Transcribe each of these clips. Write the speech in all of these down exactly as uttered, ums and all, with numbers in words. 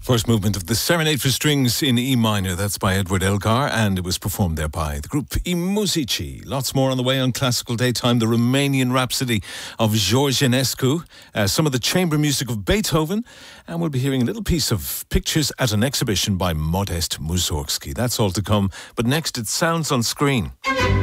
First movement of the Serenade for Strings in E minor. That's by Edward Elgar, and it was performed there by the group I Muzici. Lots more on the way on Classical Daytime. The Romanian Rhapsody of George Enescu, uh, some of the chamber music of Beethoven, and we'll be hearing a little piece of pictures at an exhibition by Modest Mussorgsky. That's all to come. But next, it Sounds on Screen.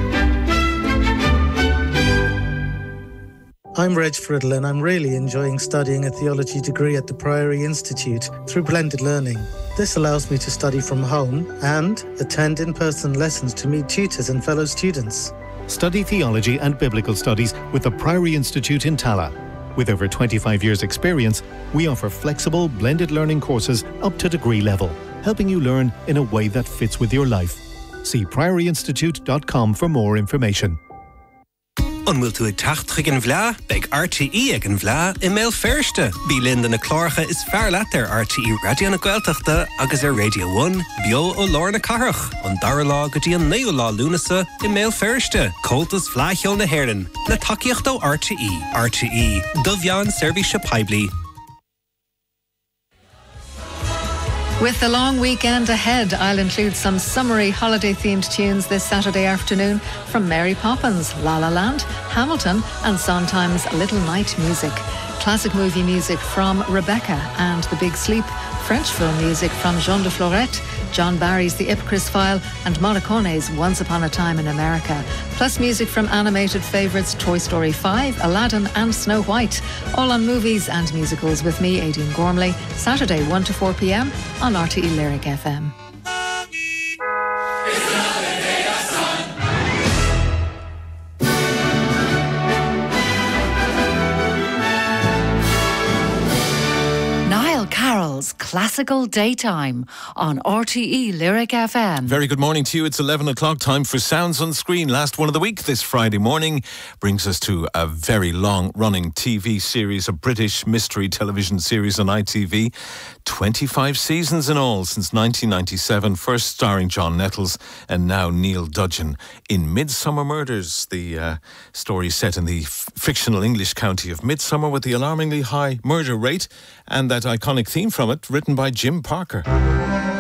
I'm Reg Friddle and I'm really enjoying studying a theology degree at the Priory Institute through blended learning. This allows me to study from home and attend in-person lessons to meet tutors and fellow students. Study theology and biblical studies with the Priory Institute in Tallaght. With over twenty-five years experience, we offer flexible blended learning courses up to degree level, helping you learn in a way that fits with your life. See priory institute dot com for more information. An bhfuil tú ag teacht ag an bhleá, beag R T E ag an bhleá i mail firste. Bí Linda na Clárcha is fear leat ar R T E Radio na Gaeltachta agus ar Radio one, bio ó Lár na Carach. An dara lá go dtí an neo lá lúnasa i mail firste. Coltas Flaithol na Héireann, na takeíocht ó R T E. R T E, do bhean Service Pibli. With the long weekend ahead, I'll include some summery holiday-themed tunes this Saturday afternoon from Mary Poppins, La La Land, Hamilton and Sondheim's Little Night Music. Classic movie music from Rebecca and The Big Sleep, French film music from Jean de Florette, John Barry's The Ipcris File and Morricone's Once Upon a Time in America. Plus music from animated favourites Toy Story five, Aladdin and Snow White. All on movies and musicals with me, Aideen Gormley, Saturday one to four p.m. on R T E Lyric F M. Carol's Classical Daytime on R T E Lyric F M. Very good morning to you. It's eleven o'clock, time for Sounds on Screen. Last one of the week this Friday morning brings us to a very long-running T V series, a British mystery television series on I T V. twenty-five seasons in all since nineteen ninety-seven, first starring John Nettles and now Neil Dudgeon in Midsummer Murders, the uh, story set in the f- fictional English county of Midsummer with the alarmingly high murder rate and that iconic theme from it written by Jim Parker.